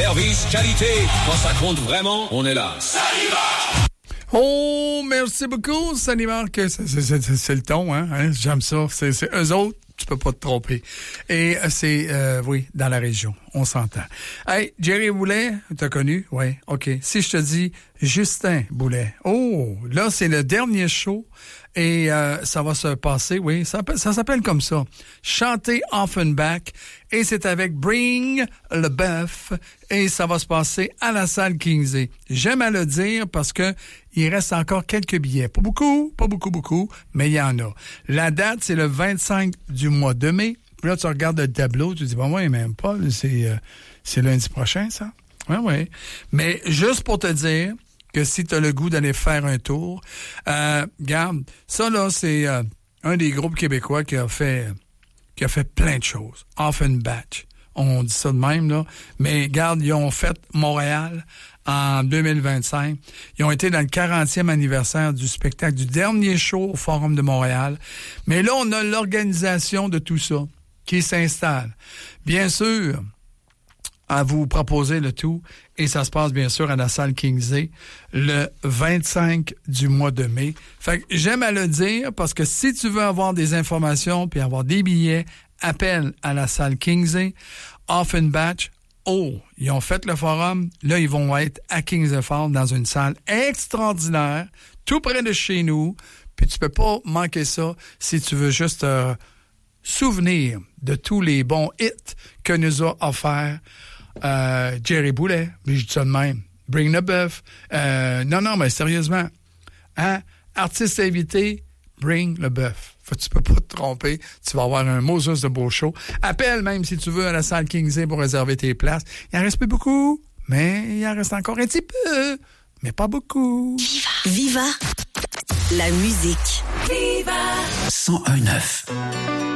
service, qualité. Quand ça compte vraiment, on est là. Salimark! Oh, merci beaucoup, Salimark. C'est le ton, hein? J'aime ça. C'est eux autres. Tu peux pas te tromper. Et c'est, oui, dans la région. On s'entend. Hey, Jerry Boulet, t'as connu? Oui, OK. Si je te dis Justin Boulet. Oh, là, c'est le dernier show. Et ça va se passer, oui, ça s'appelle comme ça. Chanter Offenbach. Et c'est avec Bring le Bœuf. Et ça va se passer à la salle Kingsley. J'aime à le dire parce que il reste encore quelques billets. Pas beaucoup, mais il y en a. La date, c'est le 25 du mois de mai. Puis là, tu regardes le tableau, tu dis, bon, ouais, même pas, c'est lundi prochain, ça? Ouais. Mais juste pour te dire que si tu as le goût d'aller faire un tour, regarde, ça là, c'est un des groupes québécois qui a fait plein de choses. Offenbach, on dit ça de même, là. Mais regarde, ils ont fait Montréal en 2025. Ils ont été dans le 40e anniversaire du spectacle, du dernier show au Forum de Montréal. Mais là, on a l'organisation de tout ça qui s'installe. Bien sûr, à vous proposer le tout. Et ça se passe, bien sûr, à la salle Kingsley le 25 du mois de mai. Fait que j'aime à le dire parce que si tu veux avoir des informations puis avoir des billets, appelle à la salle Kingsley. Offenbach. Oh, ils ont fait le forum. Là, ils vont être à Kingsley Falls dans une salle extraordinaire, tout près de chez nous. Puis tu peux pas manquer ça si tu veux juste souvenir de tous les bons hits que nous a offert Jerry Boulet. Mais je dis ça de même. Bring the Bœuf. Non, mais sérieusement. Hein? Artiste invité, Bring le Bœuf. Tu peux pas te tromper. Tu vas avoir un Moses de beau show. Appelle même si tu veux à la salle Kingsley pour réserver tes places. Il en reste plus beaucoup, mais il en reste encore un petit peu. Mais pas beaucoup. Viva la musique. Viva 101.9.